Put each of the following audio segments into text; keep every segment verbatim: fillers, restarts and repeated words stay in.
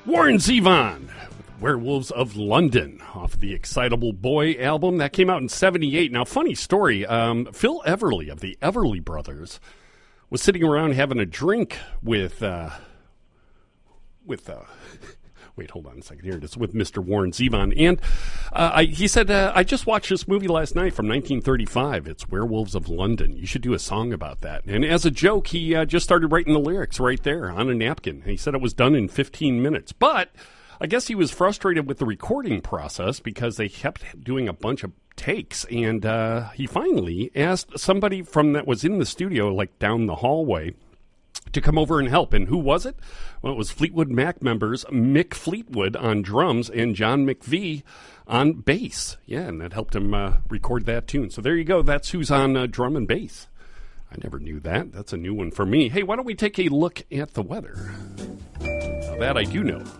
Warren Zevon with Werewolves of London off of the Excitable Boy album. That came out in seventy-eight. Now, funny story, um, Phil Everly of the Everly Brothers was sitting around having a drink with, uh, with, uh, wait, hold on a second here. It is with Mister Warren Zevon. And uh, I, he said, uh, I just watched this movie last night from nineteen thirty-five. It's Werewolves of London. You should do a song about that. And as a joke, he uh, just started writing the lyrics right there on a napkin. He said it was done in fifteen minutes. But I guess he was frustrated with the recording process because they kept doing a bunch of takes. And uh, he finally asked somebody from that was in the studio, like down the hallway, to come over and help. And who was it? Well, it was Fleetwood Mac members Mick Fleetwood on drums and John McVie on bass. Yeah, and that helped him uh, record that tune. So there you go. That's who's on uh, drum and bass. I never knew that. That's a new one for me. Hey, why don't we take a look at the weather? Now that I do know.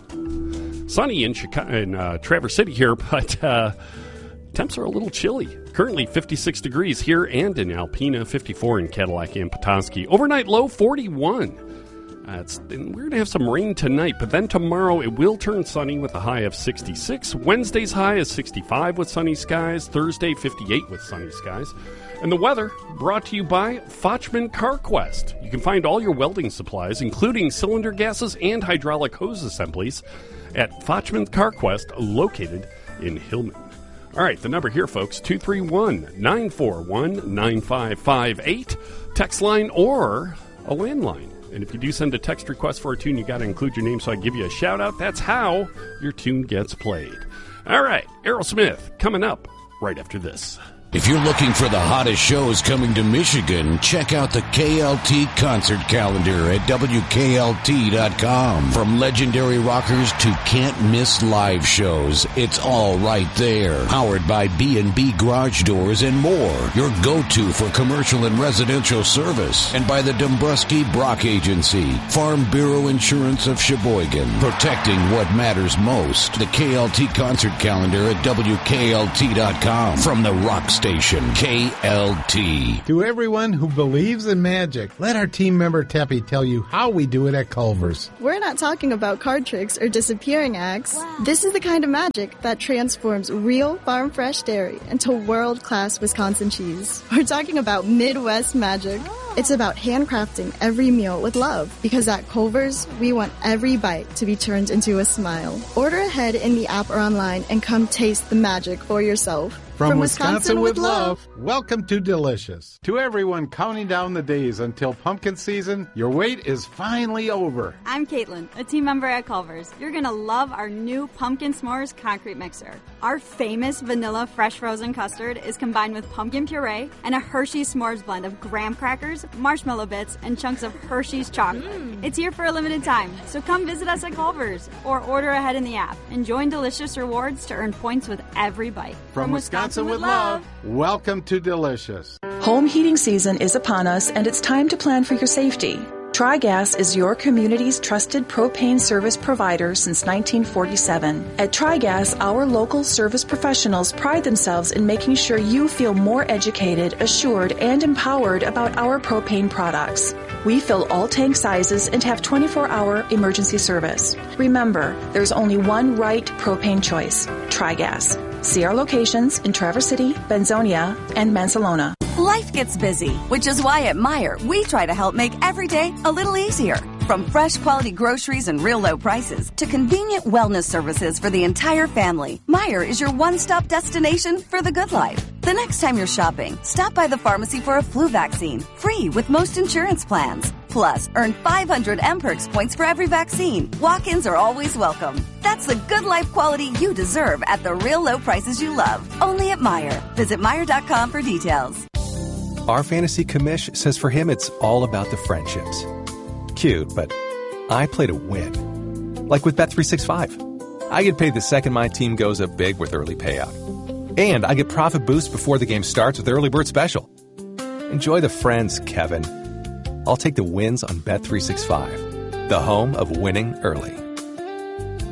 Sunny in, Chicago, in uh, Traverse City here, but uh, temps are a little chilly. Currently fifty-six degrees here and in Alpena, fifty-four in Cadillac and Petoskey. Overnight low forty-one. Uh, it's, and we're going to have some rain tonight, but then tomorrow it will turn sunny with a high of sixty-six. Wednesday's high is sixty-five with sunny skies. Thursday, fifty-eight with sunny skies. And the weather brought to you by Fochman CarQuest. You can find all your welding supplies, including cylinder gases and hydraulic hose assemblies, at Fochman CarQuest, located in Hillman. All right, the number here, folks, two three one, nine four one, nine five five eight. Text line or a landline. And if you do send a text request for a tune, you got to include your name so I give you a shout-out. That's how your tune gets played. All right, Aerosmith coming up right after this. If you're looking for the hottest shows coming to Michigan, check out the K L T concert calendar at W K L T dot com. From legendary rockers to can't-miss live shows, it's all right there. Powered by B and B Garage Doors and more, your go-to for commercial and residential service. And by the Dombrowski Brock Agency, Farm Bureau Insurance of Sheboygan, protecting what matters most. The K L T concert calendar at W K L T dot com. From the Rock Station, K L T. To everyone who believes in magic, let our team member Teppy tell you how we do it at Culver's. We're not talking about card tricks or disappearing acts. Wow. This is the kind of magic that transforms real farm-fresh dairy into world-class Wisconsin cheese. We're talking about Midwest magic. Oh. It's about handcrafting every meal with love, because at Culver's, we want every bite to be turned into a smile. Order ahead in the app or online and come taste the magic for yourself. From, From Wisconsin, Wisconsin with love, welcome to Delicious. To everyone counting down the days until pumpkin season, your wait is finally over. I'm Caitlin, a team member at Culver's. You're going to love our new Pumpkin S'mores concrete mixer. Our famous vanilla fresh frozen custard is combined with pumpkin puree and a Hershey's S'mores blend of graham crackers, marshmallow bits, and chunks of Hershey's chocolate. Mm. It's here for a limited time, so come visit us at Culver's or order ahead in the app and join Delicious Rewards to earn points with every bite. From, From Wisconsin, Wisconsin with love, welcome to Delicious. Home heating season is upon us, and it's time to plan for your safety. TriGas is your community's trusted propane service provider since nineteen forty-seven. At TriGas, our local service professionals pride themselves in making sure you feel more educated, assured, and empowered about our propane products. We fill all tank sizes and have twenty-four hour emergency service. Remember, there's only one right propane choice: TriGas. See our locations in Traverse City, Benzonia, and Mansalona. Life gets busy, which is why at Meijer, we try to help make every day a little easier. From fresh quality groceries and real low prices to convenient wellness services for the entire family, Meijer is your one-stop destination for the good life. The next time you're shopping, stop by the pharmacy for a flu vaccine, free with most insurance plans. Plus, earn five hundred M Perks points for every vaccine. Walk-ins are always welcome. That's the good life quality you deserve at the real low prices you love. Only at Meijer. Visit Meijer dot com for details. Our fantasy commish says for him it's all about the friendships. Cute, but I play to win. Like with Bet three sixty-five. I get paid the second my team goes up big with early payout. And I get profit boost before the game starts with Early Bird Special. Enjoy the friends, Kevin. I'll take the wins on Bet three sixty-five, the home of winning early.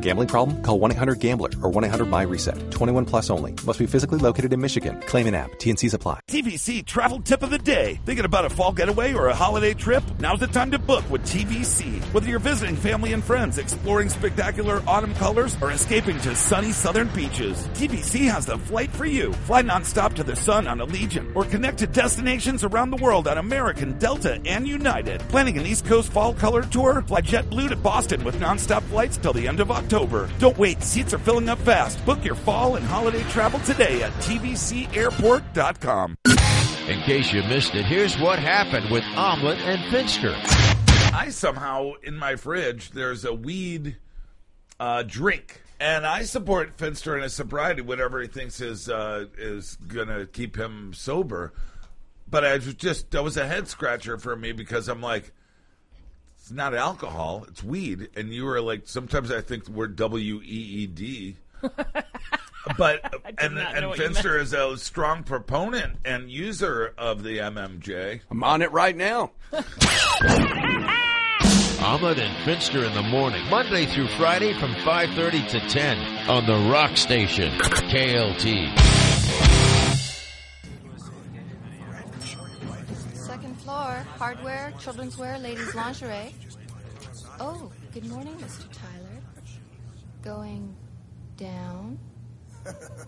Gambling problem? Call one eight hundred gambler or one eight hundred my reset. twenty-one plus only. Must be physically located in Michigan. Claim an app. T N Cs apply. T V C travel tip of the day. Thinking about a fall getaway or a holiday trip? Now's the time to book with T V C. Whether you're visiting family and friends, exploring spectacular autumn colors, or escaping to sunny southern beaches, T V C has the flight for you. Fly nonstop to the sun on Allegiant or connect to destinations around the world on American, Delta, and United. Planning an East Coast fall color tour? Fly JetBlue to Boston with nonstop flights till the end of October. Don't wait, seats are filling up fast. Book your fall and holiday travel today at T V C airport dot com. In case you missed it, here's what happened with Omelet and Finster. I somehow, in my fridge, there's a weed uh, drink. And I support Finster in his sobriety, whatever he thinks is uh, is going to keep him sober. But I was just, that was a head scratcher for me because I'm like, it's not alcohol, it's weed. And you were like, sometimes I think the word W E E D. But and, and Finster is a strong proponent and user of the M M J. I'm on it right now. Omelet and Finster in the morning, Monday through Friday from five thirty to ten on the Rock Station, K L T. Second floor, hardware, children's wear, ladies' lingerie. Oh, good morning, Mister Tyler. Going down.